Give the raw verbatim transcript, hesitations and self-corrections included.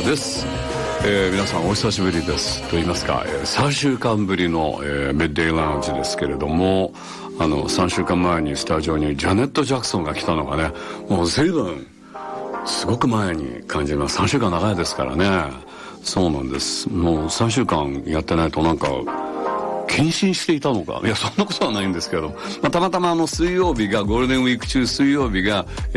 です。えー、皆さんお久しぶりですと言いますか、えー、さんしゅうかんぶりの、えー、ミッドデイラウンジですけれども、あのさんしゅうかんまえにスタジオにジャネット・ジャクソンが来たのがね、もう随分すごく前に感じます。さんしゅうかん長いですからね。そうなんです。もうさんしゅうかんやってないとなんか謹慎していたのか、いやそんなことはないんですけど、まあ、たまたまあの水曜日がゴールデンウィーク中水曜日が